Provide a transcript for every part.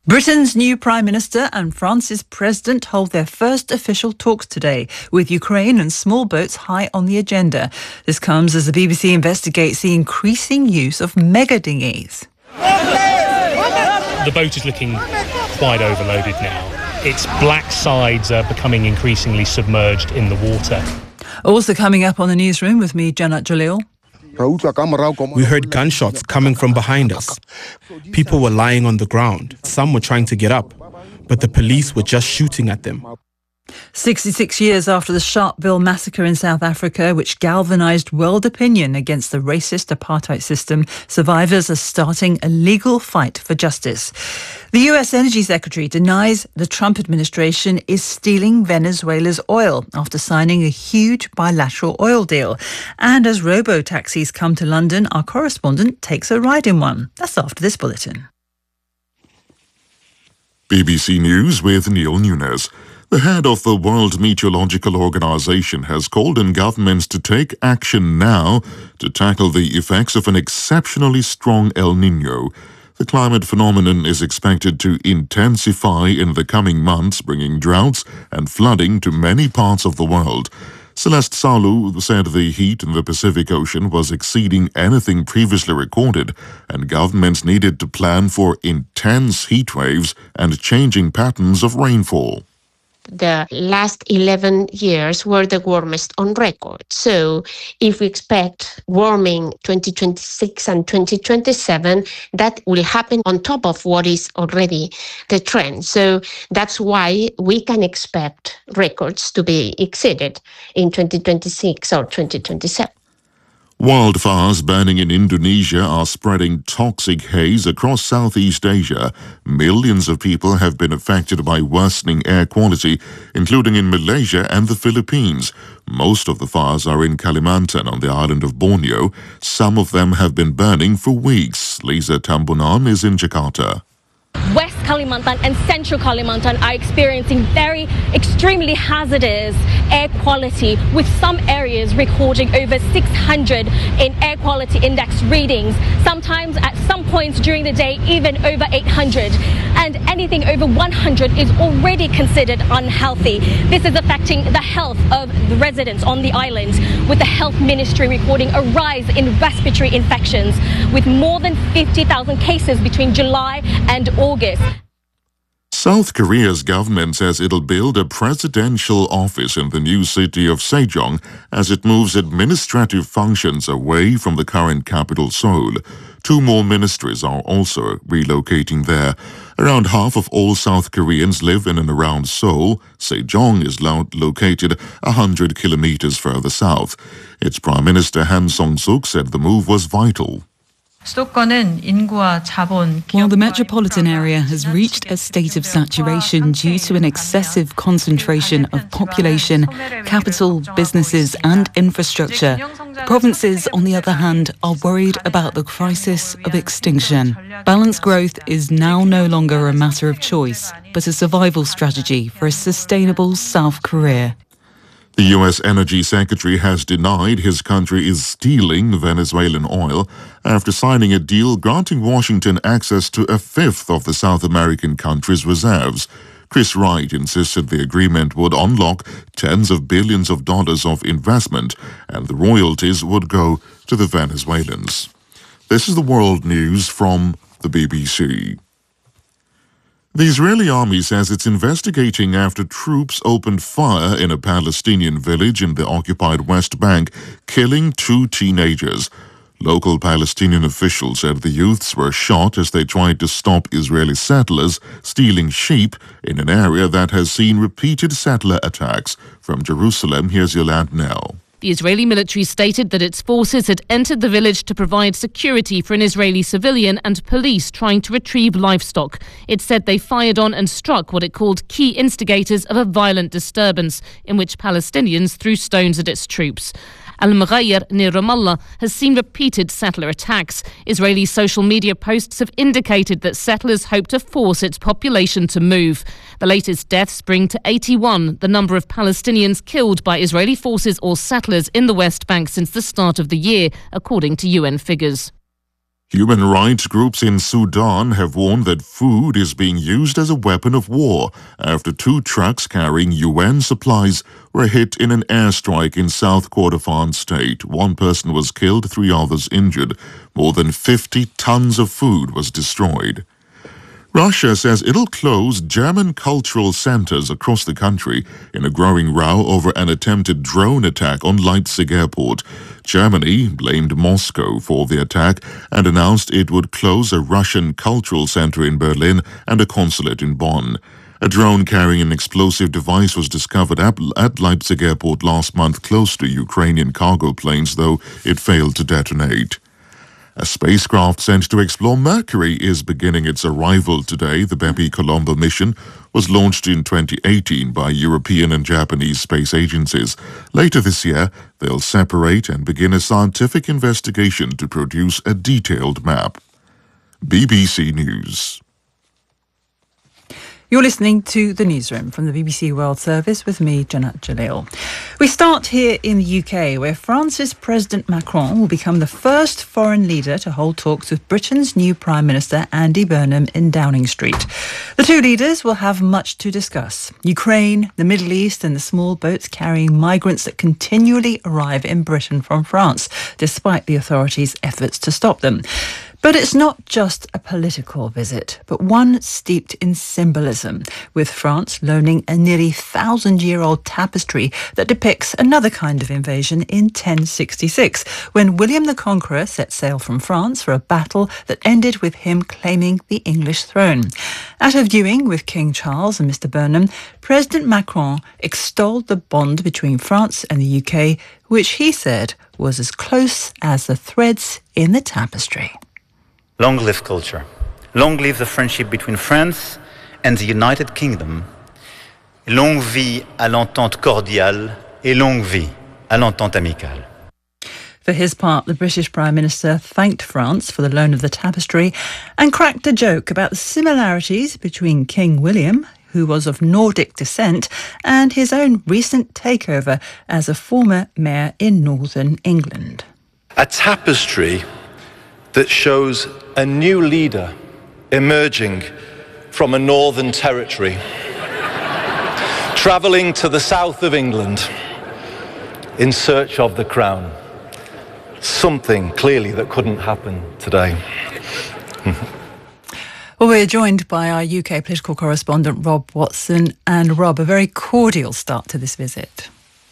Britain's new Prime Minister and France's President hold their first official talks today, with Ukraine and small boats high on the agenda. This comes as the BBC investigates the increasing use of mega dinghies. The boat is looking quite overloaded now. Its black sides are becoming increasingly submerged in the water. Also coming up on the newsroom with me, Janat Jalil. We heard gunshots coming from behind us. People were lying on the ground. Some were trying to get up, but the police were just shooting at them. 66 years after the Sharpeville massacre in South Africa, which galvanised world opinion against the racist apartheid system, survivors are starting a legal fight for justice. The US Energy Secretary denies the Trump administration is stealing Venezuela's oil after signing a huge bilateral oil deal. And as robo-taxis come to London, our correspondent takes a ride in one. That's after this bulletin. BBC News with Neil Nunes. The head of the World Meteorological Organization has called on governments to take action now to tackle the effects of an exceptionally strong El Niño. The climate phenomenon is expected to intensify in the coming months, bringing droughts and flooding to many parts of the world. Celeste Salu said the heat in the Pacific Ocean was exceeding anything previously recorded, and governments needed to plan for intense heat waves and changing patterns of rainfall. The last 11 years were the warmest on record. So if we expect warming 2026 and 2027, that will happen on top of what is already the trend. So that's why we can expect records to be exceeded in 2026 or 2027. Wildfires burning in Indonesia are spreading toxic haze across Southeast Asia. Millions of people have been affected by worsening air quality, including in Malaysia and the Philippines. Most of the fires are in Kalimantan on the island of Borneo. Some of them have been burning for weeks. Lisa Tambunan is in Jakarta. West Kalimantan and Central Kalimantan are experiencing extremely hazardous air quality, with some areas recording over 600 in air quality index readings, sometimes at some points during the day even over 800, and anything over 100 is already considered unhealthy. This is affecting the health of the residents on the island, with the health ministry recording a rise in respiratory infections, with more than 50,000 cases between July and August. South Korea's government says it'll build a presidential office in the new city of Sejong as it moves administrative functions away from the current capital, Seoul. 2 more ministries are also relocating there. Around half of all South Koreans live in and around Seoul. Sejong is located 100 kilometers further south. Its Prime Minister Han Song-suk said the move was vital. While the metropolitan area has reached a state of saturation due to an excessive concentration of population, capital, businesses and infrastructure, provinces, on the other hand, are worried about the crisis of extinction. Balanced growth is now no longer a matter of choice, but a survival strategy for a sustainable South Korea. The U.S. Energy Secretary has denied his country is stealing Venezuelan oil after signing a deal granting Washington access to a fifth of the South American country's reserves. Chris Wright insisted the agreement would unlock tens of billions of dollars of investment, and the royalties would go to the Venezuelans. This is the world news from the BBC. The Israeli army says it's investigating after troops opened fire in a Palestinian village in the occupied West Bank, killing 2 teenagers. Local Palestinian officials said the youths were shot as they tried to stop Israeli settlers stealing sheep in an area that has seen repeated settler attacks. From Jerusalem, here's Yolande Nell. The Israeli military stated that its forces had entered the village to provide security for an Israeli civilian and police trying to retrieve livestock. It said they fired on and struck what it called key instigators of a violent disturbance, in which Palestinians threw stones at its troops. Al-Mughayr near Ramallah has seen repeated settler attacks. Israeli social media posts have indicated that settlers hope to force its population to move. The latest deaths bring to 81 the number of Palestinians killed by Israeli forces or settlers in the West Bank since the start of the year, according to UN figures. Human rights groups in Sudan have warned that food is being used as a weapon of war after 2 trucks carrying UN supplies were hit in an airstrike in South Kordofan state. 1 person was killed, 3 others injured. More than 50 tons of food was destroyed. Russia says it'll close German cultural centers across the country in a growing row over an attempted drone attack on Leipzig airport. Germany blamed Moscow for the attack and announced it would close a Russian cultural center in Berlin and a consulate in Bonn. A drone carrying an explosive device was discovered at Leipzig airport last month close to Ukrainian cargo planes, though it failed to detonate. A spacecraft sent to explore Mercury is beginning its arrival today. The Bepi Colombo mission was launched in 2018 by European and Japanese space agencies. Later this year, they'll separate and begin a scientific investigation to produce a detailed map. BBC News. You're listening to The Newsroom from the BBC World Service with me, Janat Jalil. We start here in the UK, where France's President Macron will become the first foreign leader to hold talks with Britain's new Prime Minister Andy Burnham in Downing Street. The 2 leaders will have much to discuss: Ukraine, the Middle East and the small boats carrying migrants that continually arrive in Britain from France, despite the authorities' efforts to stop them. But it's not just a political visit, but one steeped in symbolism, with France loaning a nearly 1,000-year-old tapestry that depicts another kind of invasion in 1066, when William the Conqueror set sail from France for a battle that ended with him claiming the English throne. At a viewing with King Charles and Mr. Burnham, President Macron extolled the bond between France and the UK, which he said was as close as the threads in the tapestry. Long live culture. Long live the friendship between France and the United Kingdom. Longue vie à l'entente cordiale et longue vie à l'entente amicale. For his part, the British Prime Minister thanked France for the loan of the tapestry and cracked a joke about the similarities between King William, who was of Nordic descent, and his own recent takeover as a former mayor in northern England. A tapestry that shows a new leader emerging from a northern territory, travelling to the south of England in search of the crown. Something clearly that couldn't happen today. Well, we're joined by our UK political correspondent Rob Watson. And Rob, a very cordial start to this visit.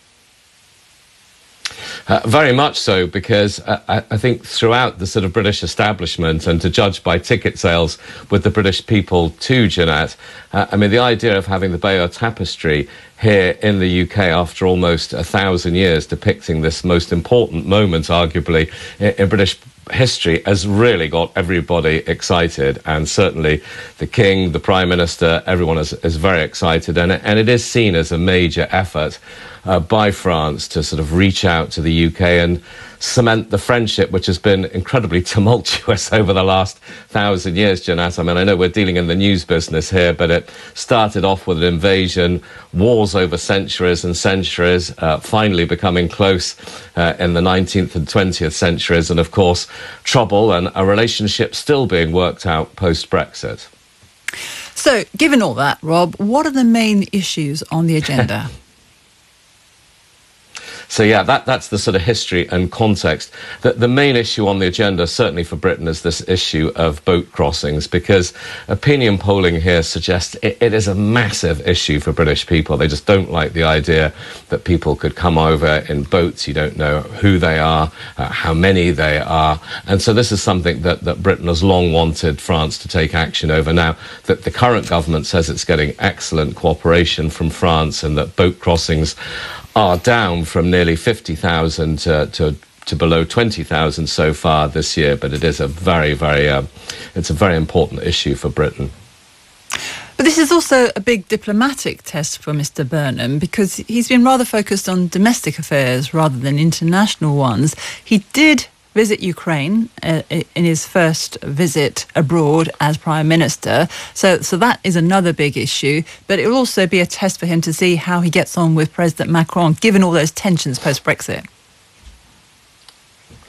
Very much so, because I think throughout the sort of British establishment, and to judge by ticket sales with the British people too, Jeanette, I mean, the idea of having the Bayeux Tapestry here in the UK after almost 1,000 years depicting this most important moment, arguably, in British history has really got everybody excited, and certainly the King, the Prime Minister, everyone is very excited, and it is seen as a major effort by France to sort of reach out to the UK and cement the friendship, which has been incredibly tumultuous over the last 1,000 years, Jeanette. I mean, I know we're dealing in the news business here, but it started off with an invasion, wars over centuries and centuries, finally becoming close in the 19th and 20th centuries, and of course, trouble and a relationship still being worked out post-Brexit. So, given all that, Rob, what are the main issues on the agenda? So, yeah, that's the sort of history and context. The main issue on the agenda, certainly for Britain, is this issue of boat crossings, because opinion polling here suggests it is a massive issue for British people. They just don't like the idea that people could come over in boats. You don't know who they are, how many they are. And so this is something that Britain has long wanted France to take action over. Now, that the current government says it's getting excellent cooperation from France and that boat crossings are down from nearly 50,000 to below 20,000 so far this year, but it is a very important issue for Britain. But this is also a big diplomatic test for Mr. Burnham, because he's been rather focused on domestic affairs rather than international ones. He did visit Ukraine in his first visit abroad as Prime Minister. So that is another big issue. But it will also be a test for him to see how he gets on with President Macron, given all those tensions post-Brexit.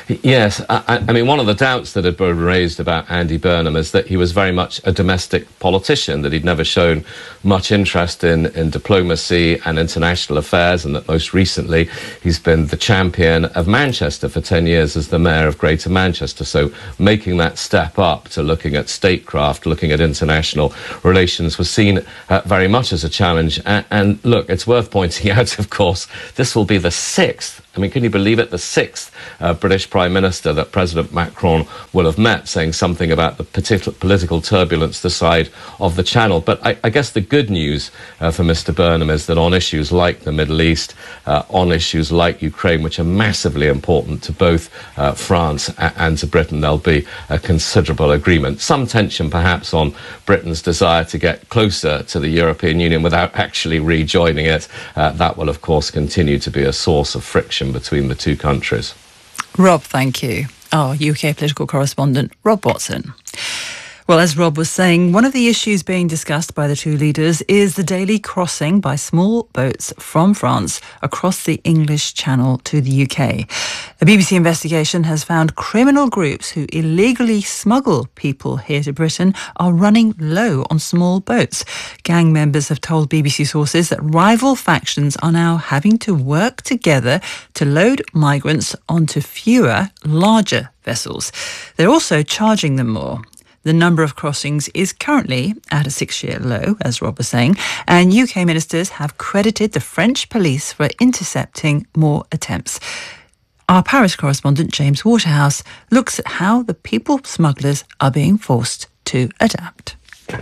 Yes, I mean, one of the doubts that had been raised about Andy Burnham is that he was very much a domestic politician, that he'd never shown much interest in diplomacy and international affairs, and that most recently he's been the champion of Manchester for 10 years as the mayor of Greater Manchester. So making that step up to looking at statecraft, looking at international relations was seen very much as a challenge. And look, it's worth pointing out, of course, this will be the sixth, I mean, can you believe it, the sixth British Prime Minister that President Macron will have met, saying something about the political turbulence this side of the Channel. But I guess the good news for Mr Burnham is that on issues like the Middle East, on issues like Ukraine, which are massively important to both France and to Britain, there'll be a considerable agreement. Some tension perhaps on Britain's desire to get closer to the European Union without actually rejoining it. That will, of course, continue to be a source of friction between the two countries. Rob, thank you. Our UK political correspondent, Rob Watson. Well, as Rob was saying, one of the issues being discussed by the two leaders is the daily crossing by small boats from France across the English Channel to the UK. A BBC investigation has found criminal groups who illegally smuggle people here to Britain are running low on small boats. Gang members have told BBC sources that rival factions are now having to work together to load migrants onto fewer, larger vessels. They're also charging them more. The number of crossings is currently at a 6-year low, as Rob was saying, and UK ministers have credited the French police for intercepting more attempts. Our Paris correspondent, James Waterhouse, looks at how the people smugglers are being forced to adapt.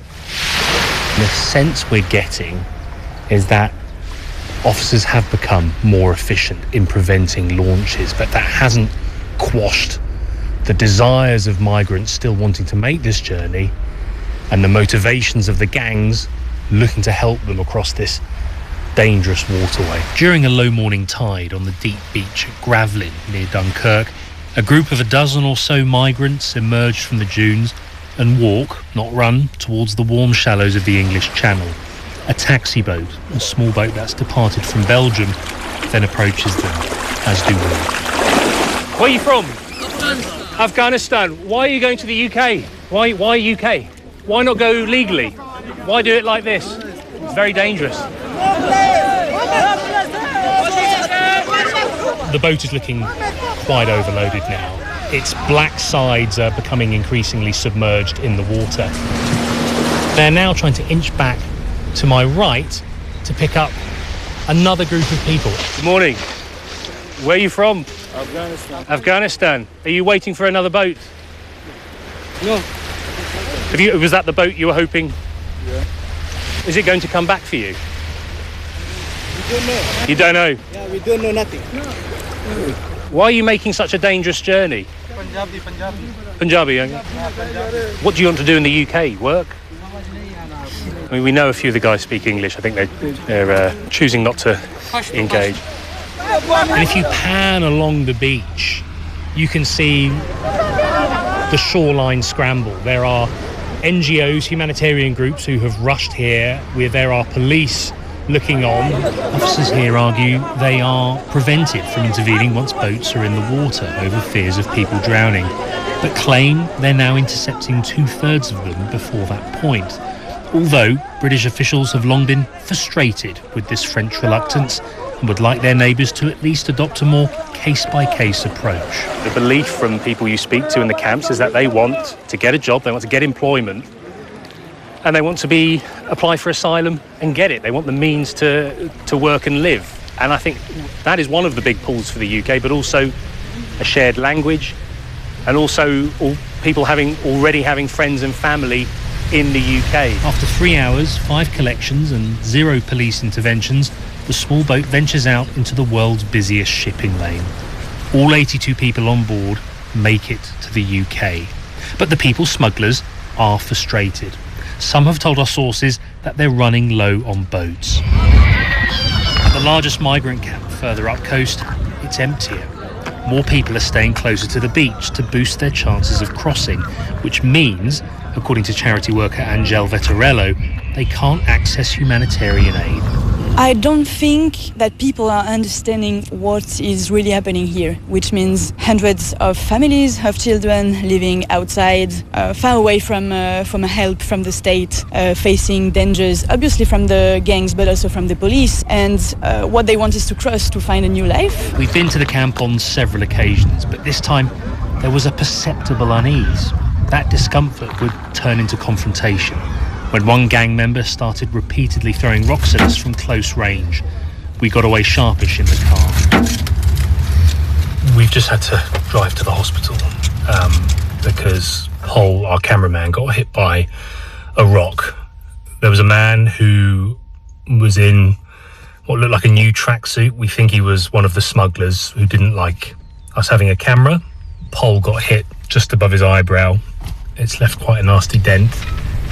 The sense we're getting is that officers have become more efficient in preventing launches, but that hasn't quashed the desires of migrants still wanting to make this journey and the motivations of the gangs looking to help them across this dangerous waterway. During a low morning tide on the deep beach at Gravelines near Dunkirk, a group of a dozen or so migrants emerged from the dunes and walk, not run, towards the warm shallows of the English Channel. A taxi boat, a small boat that's departed from Belgium, then approaches them, as do we. Where are you from? Afghanistan. Why are you going to the UK? Why UK? Why not go legally? Why do it like this? It's very dangerous. The boat is looking quite overloaded now. Its black sides are becoming increasingly submerged in the water. They're now trying to inch back to my right to pick up another group of people. Good morning. Where are you from? Afghanistan. Afghanistan. Are you waiting for another boat? No. Was that the boat you were hoping? Yeah. Is it going to come back for you? We don't know. You don't know? Yeah, we don't know nothing. No. Why are you making such a dangerous journey? Punjabi. Punjabi, okay. Yeah, Punjabi. What do you want to do in the UK? Work? I mean, we know a few of the guys speak English. I think they're choosing not to engage. And if you pan along the beach, you can see the shoreline scramble. There are NGOs, humanitarian groups who have rushed here, where there are police looking on. Officers here argue they are prevented from intervening once boats are in the water over fears of people drowning, but claim they're now intercepting 2/3 of them before that point. Although British officials have long been frustrated with this French reluctance and would like their neighbours to at least adopt a more case-by-case approach. The belief from people you speak to in the camps is that they want to get a job, they want to get employment, and they want to apply for asylum and get it. They want the means to work and live. And I think that is one of the big pulls for the UK, but also a shared language, and also people already having friends and family in the UK. After 3 hours, 5 collections and 0 police interventions, the small boat ventures out into the world's busiest shipping lane. All 82 people on board make it to the UK. But the people smugglers are frustrated. Some have told our sources that they're running low on boats. At the largest migrant camp further up coast, it's emptier. More people are staying closer to the beach to boost their chances of crossing, which means, according to charity worker Angel Vettorello, they can't access humanitarian aid. I don't think that people are understanding what is really happening here, which means hundreds of families of children living outside, far away from help from the state, facing dangers, obviously from the gangs, but also from the police. And what they want is to cross to find a new life. We've been to the camp on several occasions, but this time there was a perceptible unease. That discomfort would turn into confrontation when one gang member started repeatedly throwing rocks at us from close range. We got away sharpish in the car. We've just had to drive to the hospital because Pol, our cameraman, got hit by a rock. There was a man who was in what looked like a new tracksuit. We think he was one of the smugglers who didn't like us having a camera. Pol got hit just above his eyebrow. It's left quite a nasty dent.